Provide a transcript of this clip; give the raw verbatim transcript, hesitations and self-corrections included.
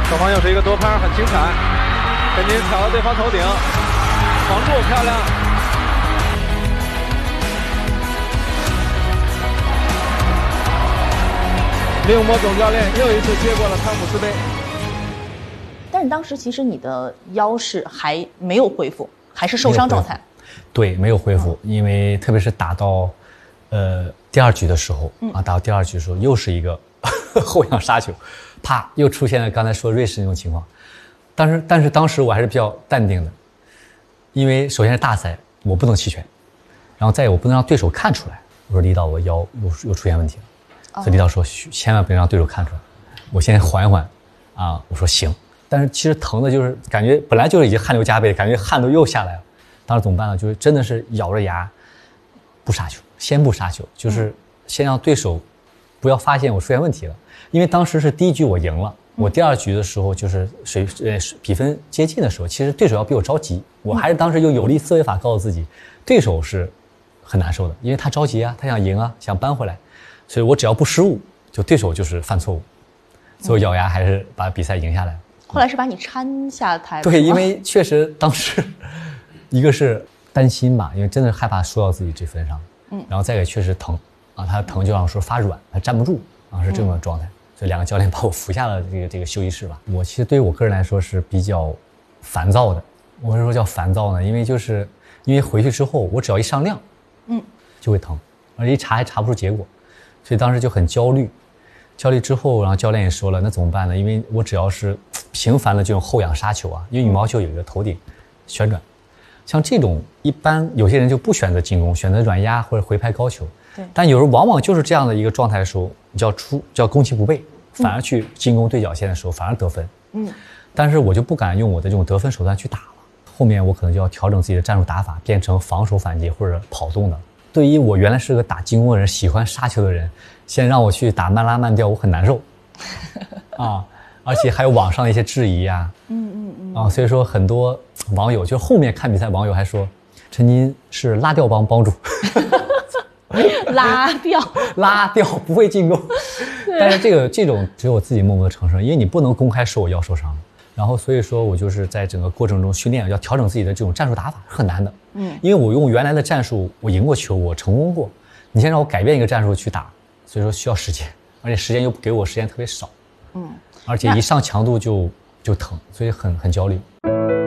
双方又是一个多拍，很精彩。陈金踩到对方头顶，防住，漂亮。令魔总教练又一次接过了汤姆斯杯。 但是当时其实你的腰是还没有恢复，还是受伤状态。 对，没有恢复，嗯、因为特别是打到，呃，第二局的时候、嗯、啊，打到第二局的时候又是一个后仰杀球，啪，又出现了刚才说瑞士那种情况。但是，但是当时我还是比较淡定的，因为首先是大赛，我不能弃权，然后再有我不能让对手看出来。我说李导，我腰又又出现问题了。哦、所以李导说千万不能让对手看出来，我先缓一缓啊。我说行，但是其实疼的就是感觉本来就已经汗流浃背，感觉汗都又下来了。当时怎么办呢？就是真的是咬着牙不杀球，先不杀球，就是先让对手不要发现我出现问题了。因为当时是第一局我赢了，我第二局的时候就是水呃比分接近的时候，其实对手要比我着急，我还是当时用有利思维法告诉自己，对手是很难受的，因为他着急啊，他想赢啊，想扳回来，所以我只要不失误，就对手就是犯错误，所以我咬牙还是把比赛赢下来了。 后来是把你搀下台。 对，因为确实当时一个是担心吧，因为真的害怕输到自己这分上，嗯，然后再一个确实疼啊，他疼就让我说发软，他站不住啊，是这种状态。嗯，所以两个教练把我扶下了这个这个休息室吧。我其实对于我个人来说是比较烦躁的。我为什么说叫烦躁呢？因为就是因为回去之后，我只要一上量，嗯，就会疼，而且一查还查不出结果，所以当时就很焦虑。焦虑之后，然后教练也说了，那怎么办呢？因为我只要是频繁的这种后仰杀球啊，因为羽毛球有一个头顶旋转，像这种一般有些人就不选择进攻，选择软压或者回拍高球。对，但有时候往往就是这样的一个状态的时候，你就要出就要攻其不备，反而去进攻对角线的时候反而得分。嗯，但是我就不敢用我的这种得分手段去打了。后面我可能就要调整自己的战术打法，变成防守反击或者跑动的。对于我原来是个打进攻的人，喜欢杀球的人，现在让我去打慢拉慢调，我很难受啊！而且还有网上的一些质疑啊，嗯嗯嗯啊，所以说很多网友就后面看比赛，网友还说陈金是拉调帮帮主。 拉调拉调不会进攻，但是这个这种只有我自己默默的承受，因为你不能公开说我腰受伤，然后所以说我就是在整个过程中训练要调整自己的这种战术打法是很难的，嗯，因为我用原来的战术我赢过球，我成功过，你先让我改变一个战术去打，所以说需要时间，而且时间又给我时间特别少，嗯，而且一上强度就就疼，所以很很焦虑。